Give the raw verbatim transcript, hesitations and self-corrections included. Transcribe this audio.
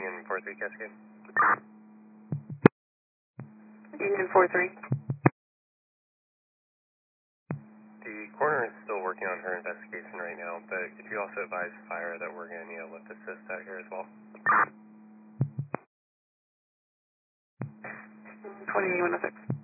Union four three Cascade. Union four three. The coroner is still working on her investigation right now, but could you also advise fire that we're going to need a lift assist out here as well? twenty-one oh six.